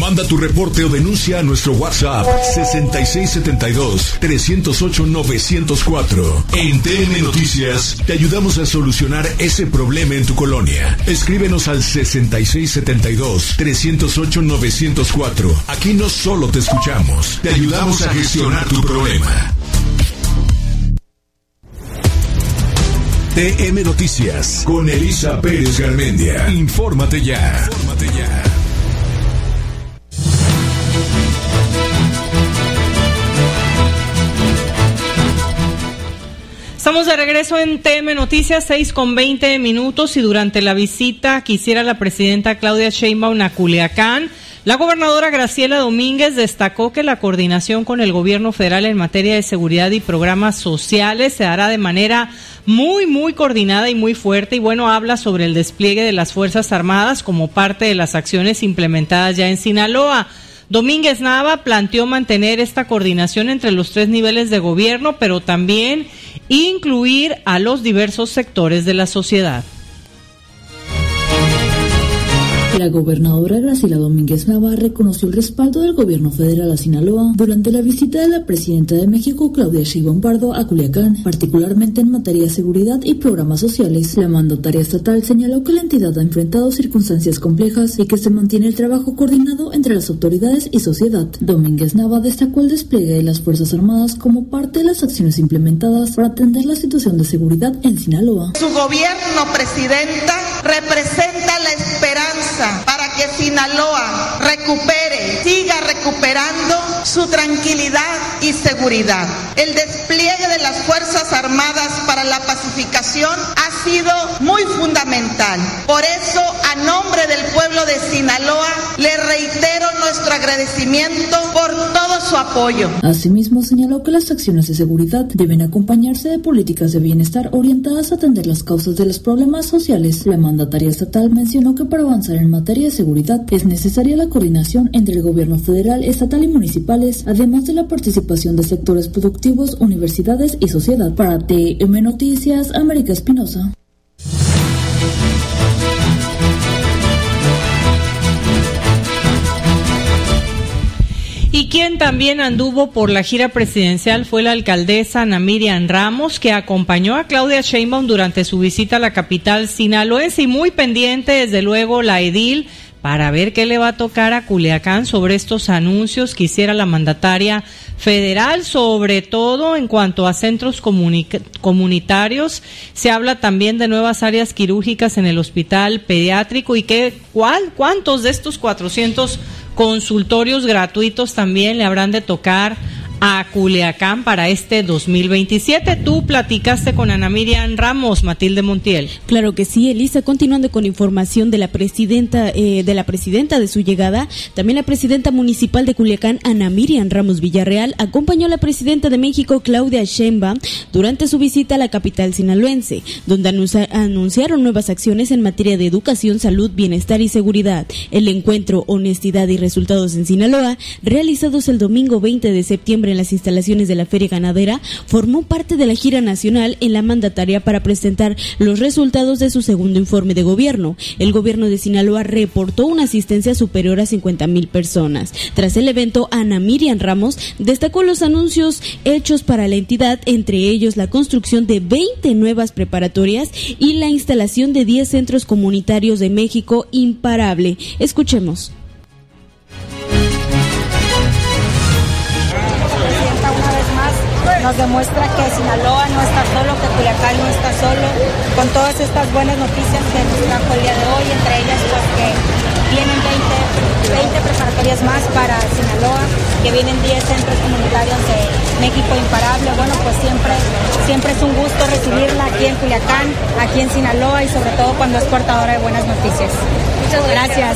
Manda tu reporte o denuncia a nuestro WhatsApp 6672-308-904. En TN Noticias te ayudamos a solucionar ese problema en tu colonia. Escríbenos al 6672-308-904. Aquí no solo te escuchamos, te ayudamos a gestionar tu problema. TN Noticias con Elisa Pérez Garmendia. Infórmate ya. Estamos de regreso en TM Noticias, 6:20 y durante la visita que hiciera la presidenta Claudia Sheinbaum a Culiacán, la gobernadora Graciela Domínguez destacó que la coordinación con el gobierno federal en materia de seguridad y programas sociales se hará de manera muy coordinada y muy fuerte, y bueno, habla sobre el despliegue de las Fuerzas Armadas como parte de las acciones implementadas ya en Sinaloa. Domínguez Nava planteó mantener esta coordinación entre los 3 niveles de gobierno, pero también incluir a los diversos sectores de la sociedad. La gobernadora Graciela Domínguez Nava reconoció el respaldo del gobierno federal a Sinaloa durante la visita de la presidenta de México, Claudia Sheinbaum Pardo, a Culiacán, particularmente en materia de seguridad y programas sociales. La mandataria estatal señaló que la entidad ha enfrentado circunstancias complejas y que se mantiene el trabajo coordinado entre las autoridades y sociedad. Domínguez Nava destacó el despliegue de las Fuerzas Armadas como parte de las acciones implementadas para atender la situación de seguridad en Sinaloa. Su gobierno, presidenta, representa la esperanza para que Sinaloa siga recuperando su tranquilidad y seguridad. El despliegue de las Fuerzas Armadas para la pacificación ha sido muy fundamental. Por eso, a nombre del pueblo de Sinaloa, le reitero nuestro agradecimiento por todo su apoyo. Asimismo, señaló que las acciones de seguridad deben acompañarse de políticas de bienestar orientadas a atender las causas de los problemas sociales. La mandataria estatal mencionó que para avanzar en materia de seguridad es necesaria la coordinación entre el gobierno federal, estatal y municipales, además de la participación de sectores productivos, universidades y sociedad. Para TM Noticias, América Espinosa. Y quien también anduvo por la gira presidencial fue la alcaldesa Ana Miriam Ramos, que acompañó a Claudia Sheinbaum durante su visita a la capital sinaloense, y muy pendiente, desde luego, la edil para ver qué le va a tocar a Culiacán sobre estos anuncios que hiciera la mandataria federal, sobre todo en cuanto a centros comunitarios. Se habla también de nuevas áreas quirúrgicas en el hospital pediátrico y cuántos de estos 400 consultorios gratuitos también le habrán de tocar a Culiacán para este 2027. Tú platicaste con Ana Miriam Ramos, Matilde Montiel. Claro que sí, Elisa. Continuando con información de la presidenta de su llegada, también la presidenta municipal de Culiacán, Ana Miriam Ramos Villarreal, acompañó a la presidenta de México, Claudia Sheinbaum, durante su visita a la capital sinaloense, donde anunciaron nuevas acciones en materia de educación, salud, bienestar y seguridad. El encuentro Honestidad y Resultados en Sinaloa, realizados el domingo 20 de septiembre en las instalaciones de la Feria Ganadera, formó parte de la gira nacional en la mandataria para presentar los resultados de su segundo informe de gobierno. El gobierno de Sinaloa reportó una asistencia superior a 50,000 personas. Tras el evento, Ana Miriam Ramos destacó los anuncios hechos para la entidad, entre ellos la construcción de 20 nuevas preparatorias y la instalación de 10 centros comunitarios de México imparable. Escuchemos. Nos demuestra que Sinaloa no está solo, que Culiacán no está solo, con todas estas buenas noticias que nos trajo el día de hoy, entre ellas pues que vienen 20 preparatorias más para Sinaloa, que vienen 10 centros comunitarios de México imparable. Bueno, pues siempre es un gusto recibirla aquí en Culiacán, aquí en Sinaloa, y sobre todo cuando es portadora de buenas noticias. Muchas gracias.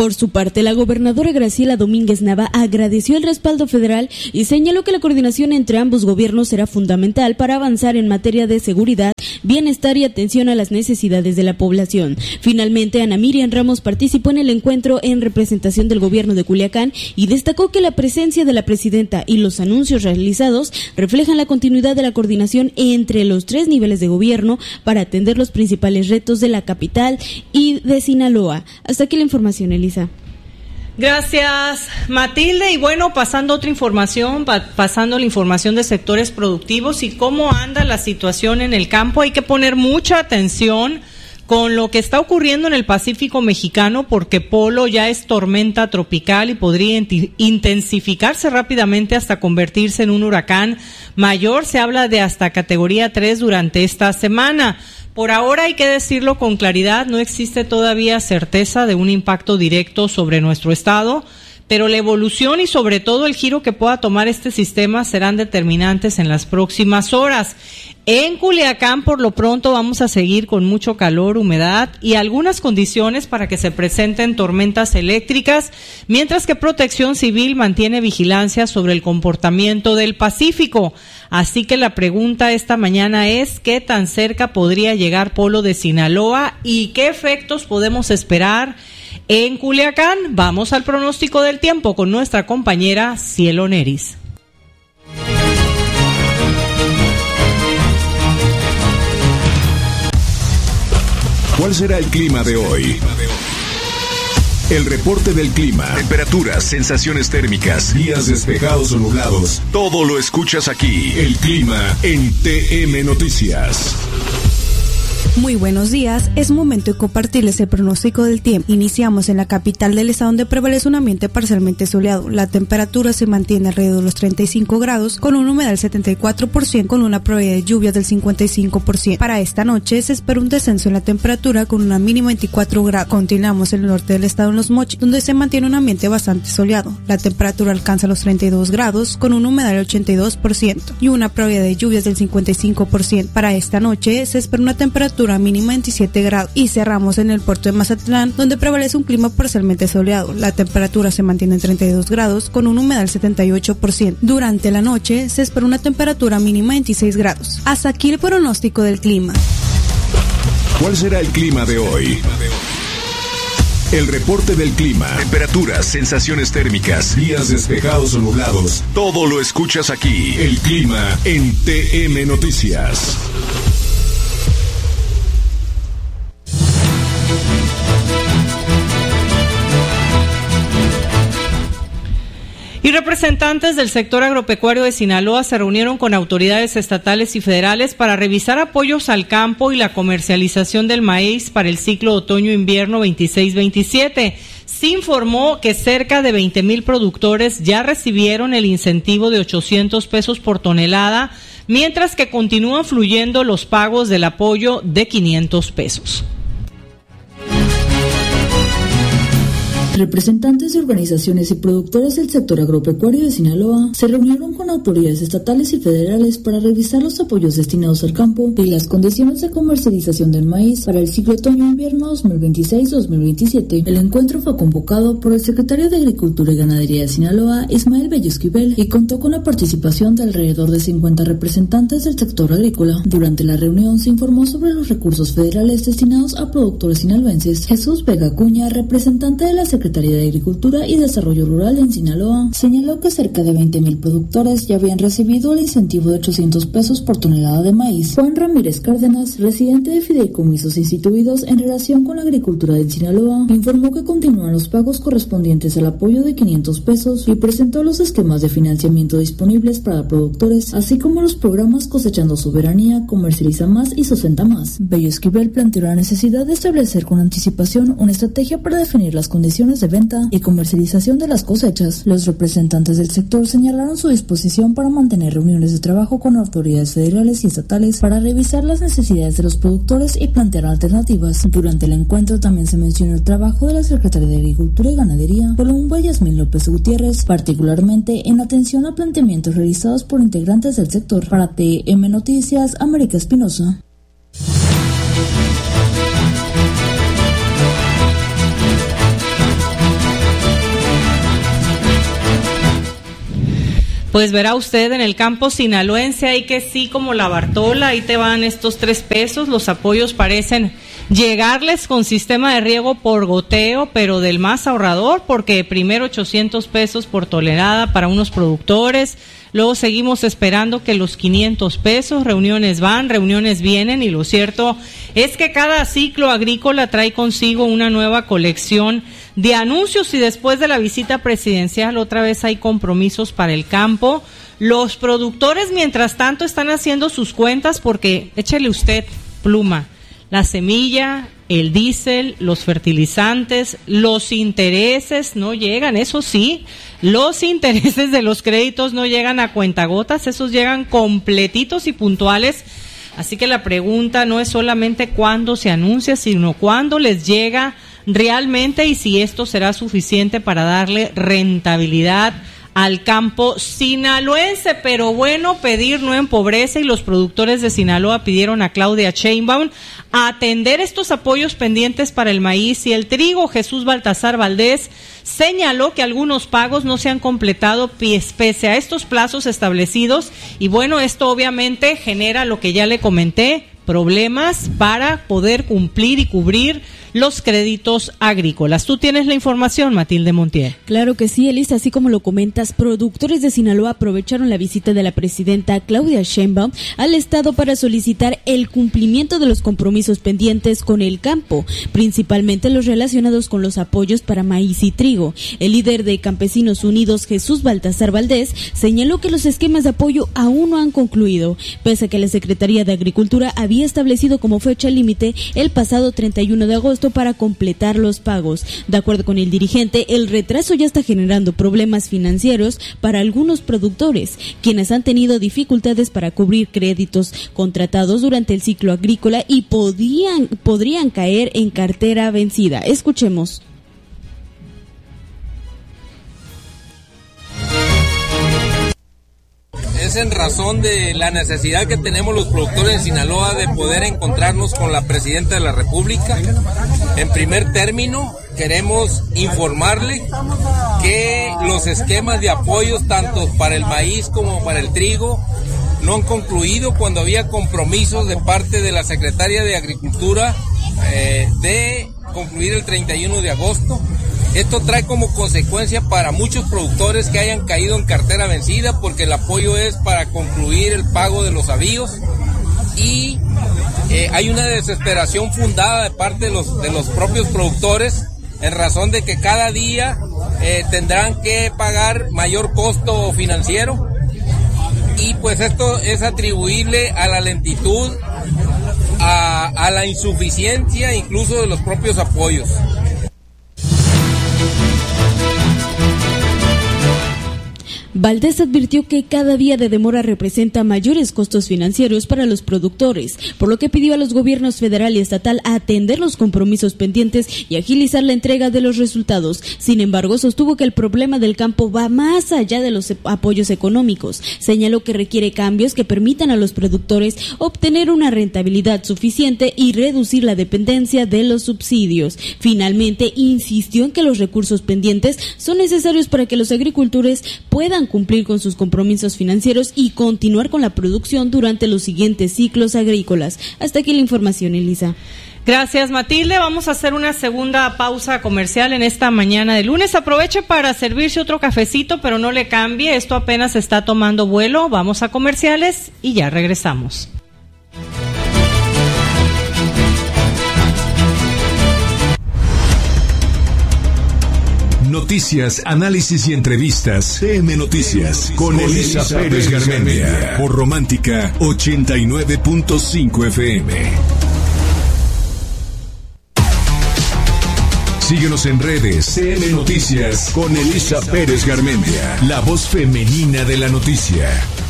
Por su parte, la gobernadora Graciela Domínguez Nava agradeció el respaldo federal y señaló que la coordinación entre ambos gobiernos será fundamental para avanzar en materia de seguridad, bienestar y atención a las necesidades de la población. Finalmente, Ana Miriam Ramos participó en el encuentro en representación del gobierno de Culiacán y destacó que la presencia de la presidenta y los anuncios realizados reflejan la continuidad de la coordinación entre los 3 niveles de gobierno para atender los principales retos de la capital y de Sinaloa. Hasta aquí la información, Elisa. Gracias, Matilde. Y bueno, pasando otra información, pasando la información de sectores productivos y cómo anda la situación en el campo, hay que poner mucha atención con lo que está ocurriendo en el Pacífico mexicano, porque Polo ya es tormenta tropical y podría intensificarse rápidamente hasta convertirse en un huracán mayor. Se habla de hasta categoría 3 durante esta semana. Por ahora, hay que decirlo con claridad, no existe todavía certeza de un impacto directo sobre nuestro estado, pero la evolución y sobre todo el giro que pueda tomar este sistema serán determinantes en las próximas horas. En Culiacán, por lo pronto, vamos a seguir con mucho calor, humedad y algunas condiciones para que se presenten tormentas eléctricas, mientras que Protección Civil mantiene vigilancia sobre el comportamiento del Pacífico. Así que la pregunta esta mañana es, ¿qué tan cerca podría llegar Polo de Sinaloa y qué efectos podemos esperar en Culiacán? Vamos al pronóstico del tiempo con nuestra compañera Cielo Neris. ¿Cuál será el clima de hoy? El reporte del clima, temperaturas, sensaciones térmicas, días despejados o nublados. Todo lo escuchas aquí. El clima en TM Noticias. Muy buenos días, es momento de compartirles el pronóstico del tiempo. Iniciamos en la capital del estado, donde prevalece un ambiente parcialmente soleado. La temperatura se mantiene alrededor de los 35 grados, con una humedad del 74%, con una probabilidad de lluvia del 55%. Para esta noche se espera un descenso en la temperatura con una mínima de 24 grados. Continuamos en el norte del estado, en Los Mochis, donde se mantiene un ambiente bastante soleado. La temperatura alcanza los 32 grados, con una humedad del 82% y una probabilidad de lluvias del 55%. Para esta noche se espera una temperatura mínima 27 grados y cerramos en el puerto de Mazatlán, donde prevalece un clima parcialmente soleado. La temperatura se mantiene en 32 grados con una humedad del 78%. Durante la noche se espera una temperatura mínima 26 grados. Hasta aquí el pronóstico del clima. ¿Cuál será el clima de hoy? El reporte del clima, temperaturas, sensaciones térmicas, días despejados o nublados. Todo lo escuchas aquí. El clima en TM Noticias. Y representantes del sector agropecuario de Sinaloa se reunieron con autoridades estatales y federales para revisar apoyos al campo y la comercialización del maíz para el ciclo otoño-invierno 26-27. Se informó que cerca de 20,000 productores ya recibieron el incentivo de 800 pesos por tonelada, mientras que continúan fluyendo los pagos del apoyo de 500 pesos. Representantes de organizaciones y productores del sector agropecuario de Sinaloa se reunieron con autoridades estatales y federales para revisar los apoyos destinados al campo y las condiciones de comercialización del maíz para el ciclo otoño-invierno 2026-2027. El encuentro fue convocado por el secretario de Agricultura y Ganadería de Sinaloa, Ismael Bello Esquivel, y contó con la participación de alrededor de 50 representantes del sector agrícola. Durante la reunión se informó sobre los recursos federales destinados a productores sinaloenses. Jesús Vega Acuña, representante de la Secretaría de Agricultura y Desarrollo Rural en Sinaloa, señaló que cerca de 20,000 productores ya habían recibido el incentivo de 800 pesos por tonelada de maíz. Juan Ramírez Cárdenas, residente de fideicomisos instituidos en relación con la agricultura de Sinaloa, informó que continúan los pagos correspondientes al apoyo de 500 pesos y presentó los esquemas de financiamiento disponibles para productores, así como los programas Cosechando Soberanía, Comercializa Más y Sustenta Más. Bello Esquivel planteó la necesidad de establecer con anticipación una estrategia para definir las condiciones de venta y comercialización de las cosechas. Los representantes del sector señalaron su disposición para mantener reuniones de trabajo con autoridades federales y estatales para revisar las necesidades de los productores y plantear alternativas. Durante el encuentro también se mencionó el trabajo de la Secretaría de Agricultura y Ganadería, Columba Yasmín López Gutiérrez, particularmente en atención a planteamientos realizados por integrantes del sector. Para TM Noticias, América Espinosa. Pues verá usted, en el campo sinaloense hay que sí, como la Bartola, ahí te van estos 3 pesos, los apoyos parecen llegarles con sistema de riego por goteo, pero del más ahorrador, porque primero 800 pesos por tonelada para unos productores, luego seguimos esperando que los 500 pesos, reuniones van, reuniones vienen, y lo cierto es que cada ciclo agrícola trae consigo una nueva colección de anuncios, y después de la visita presidencial otra vez hay compromisos para el campo. Los productores, mientras tanto, están haciendo sus cuentas porque, échele usted pluma, la semilla, el diésel, los fertilizantes, los intereses no llegan, eso sí, los intereses de los créditos no llegan a cuentagotas, esos llegan completitos y puntuales. Así que la pregunta no es solamente cuándo se anuncia, sino cuándo les llega realmente, y si esto será suficiente para darle rentabilidad al campo sinaloense. Pero bueno, pedir no empobrece, y los productores de Sinaloa pidieron a Claudia Sheinbaum atender estos apoyos pendientes para el maíz y el trigo. Jesús Baltasar Valdés señaló que algunos pagos no se han completado pese a estos plazos establecidos, y bueno, esto obviamente genera lo que ya le comenté, problemas para poder cumplir y cubrir los créditos agrícolas. ¿Tú tienes la información, Matilde Montiel? Claro que sí, Elisa, así como lo comentas, productores de Sinaloa aprovecharon la visita de la presidenta Claudia Sheinbaum al estado para solicitar el cumplimiento de los compromisos pendientes con el campo, principalmente los relacionados con los apoyos para maíz y trigo. El líder de Campesinos Unidos, Jesús Baltasar Valdés, señaló que los esquemas de apoyo aún no han concluido, pese a que la Secretaría de Agricultura había establecido como fecha límite el pasado 31 de agosto para completar los pagos. De acuerdo con el dirigente, el retraso ya está generando problemas financieros para algunos productores, quienes han tenido dificultades para cubrir créditos contratados durante el ciclo agrícola y podrían caer en cartera vencida. Escuchemos. Es en razón de la necesidad que tenemos los productores de Sinaloa de poder encontrarnos con la Presidenta de la República. En primer término, queremos informarle que los esquemas de apoyos, tanto para el maíz como para el trigo, no han concluido cuando había compromisos de parte de la Secretaria de Agricultura de concluir el 31 de agosto. Esto trae como consecuencia para muchos productores que hayan caído en cartera vencida, porque el apoyo es para concluir el pago de los avíos, y hay una desesperación fundada de parte de los propios productores en razón de que cada día tendrán que pagar mayor costo financiero, y pues esto es atribuible a la lentitud, a la insuficiencia incluso de los propios apoyos. Valdés advirtió que cada día de demora representa mayores costos financieros para los productores, por lo que pidió a los gobiernos federal y estatal atender los compromisos pendientes y agilizar la entrega de los resultados. Sin embargo, sostuvo que el problema del campo va más allá de los apoyos económicos. Señaló que requiere cambios que permitan a los productores obtener una rentabilidad suficiente y reducir la dependencia de los subsidios. Finalmente, insistió en que los recursos pendientes son necesarios para que los agricultores puedan cumplir con sus compromisos financieros y continuar con la producción durante los siguientes ciclos agrícolas. Hasta aquí la información, Elisa. Gracias, Matilde. Vamos a hacer una segunda pausa comercial en esta mañana de lunes. Aproveche para servirse otro cafecito, pero no le cambie. Esto apenas está tomando vuelo. Vamos a comerciales y ya regresamos. Noticias, análisis y entrevistas. CM Noticias con Elisa Pérez Garmendia. Por Romántica 89.5 FM. Síguenos en redes. CM Noticias con Elisa Pérez Garmendia. La voz femenina de la noticia.